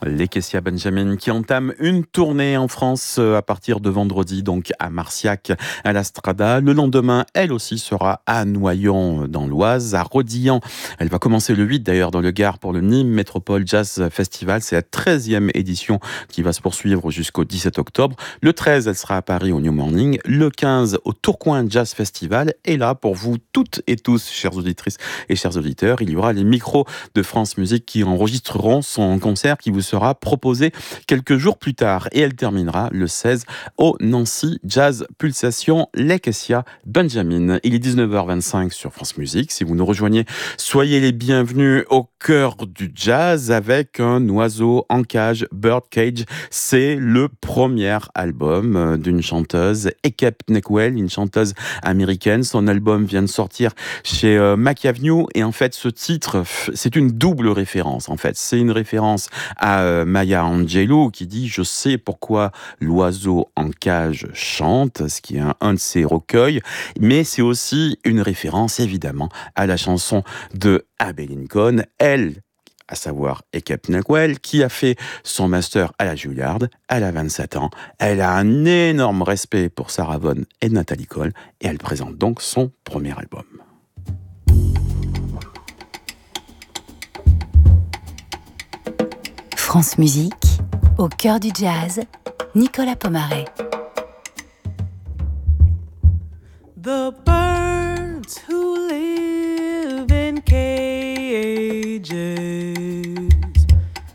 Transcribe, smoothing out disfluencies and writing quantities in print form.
Les Kessia Benjamin qui entament une tournée en France à partir de vendredi, donc à Marciac, à la Strada. Le lendemain, elle aussi sera à Noyon dans l'Oise, à Rodilhan. Elle va commencer le 8 d'ailleurs dans le Gard pour le Nîmes Métropole Jazz Festival. C'est la 13e édition qui va se poursuivre jusqu'au 17 octobre. Le 13, elle sera à Paris au New Morning. Le 15, au Tourcoing Jazz Festival. Et là, pour vous toutes et tous, chères auditrices et chers auditeurs, il y aura les micros de France Musique qui enregistreront son concert qui vous sera proposé quelques jours plus tard. Et elle terminera le 16 au Nancy Jazz Pulsation Les Kessia Benjamin. Il est 19h25 sur France Musique. Si vous nous rejoignez, soyez les bienvenus au cœur du jazz avec un oiseau en cage, Birdcage. C'est le premier album d'une chanteuse, Ekep Neckwell, une chanteuse américaine. Son album vient de sortir chez Mac Avenue et en fait ce titre, c'est une double référence en fait. C'est une référence à Maya Angelou qui dit « Je sais pourquoi l'oiseau en cage chante », ce qui est un de ses recueils, mais c'est aussi une référence évidemment à la chanson de Abbey Lincoln, elle, à savoir Ekep Neckwell, qui a fait son master à la Juilliard. Elle a 27 ans, elle a un énorme respect pour Sarah Vaughan et Natalie Cole, et elle présente donc son premier album. France Musique, au cœur du jazz, Nicolas Pomaret. The